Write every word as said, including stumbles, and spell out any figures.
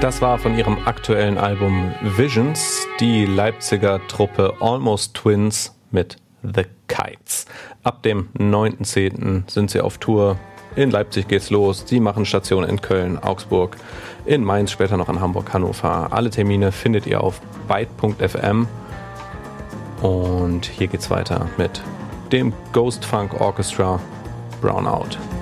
Das war von ihrem aktuellen Album Visions die Leipziger Truppe Almost Twins mit The Kites. Ab dem neunten zehnten sind sie auf Tour. In Leipzig geht's los. Sie machen Station in Köln, Augsburg, in Mainz, später noch in Hamburg, Hannover. Alle Termine findet ihr auf byte punkt f m. Und hier geht's weiter mit dem Ghost Funk Orchestra Brownout.